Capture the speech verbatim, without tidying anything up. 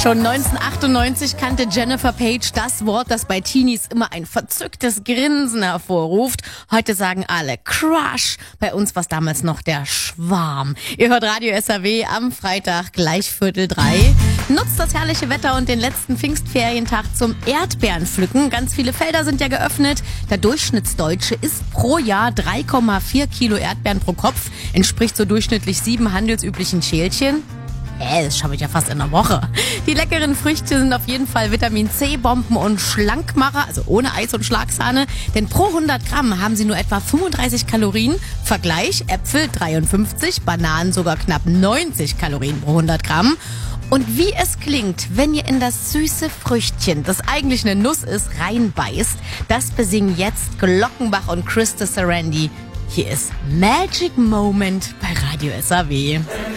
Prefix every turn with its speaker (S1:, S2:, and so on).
S1: Schon neunzehnhundertachtundneunzig kannte Jennifer Page das Wort, das bei Teenies immer ein verzücktes Grinsen hervorruft. Heute sagen alle Crush. Bei uns war es damals noch der Schwarm. Ihr hört Radio S R W am Freitag gleich Viertel drei. Nutzt das herrliche Wetter und den letzten Pfingstferientag zum Erdbeerenpflücken. Ganz viele Felder sind ja geöffnet. Der Durchschnittsdeutsche isst pro Jahr drei Komma vier Kilo Erdbeeren pro Kopf. Entspricht so durchschnittlich sieben handelsüblichen Schälchen. Hä, das schaffe ich ja fast in einer Woche. Die leckeren Früchte sind auf jeden Fall Vitamin-C-Bomben und Schlankmacher, also ohne Eis und Schlagsahne. Denn pro hundert Gramm haben sie nur etwa fünfunddreißig Kalorien. Vergleich, Äpfel dreiundfünfzig, Bananen sogar knapp neunzig Kalorien pro hundert Gramm. Und wie es klingt, wenn ihr in das süße Früchtchen, das eigentlich eine Nuss ist, reinbeißt, das besingen jetzt Glockenbach und Krista Sarandon. Hier ist Magic Moment bei Radio S R W.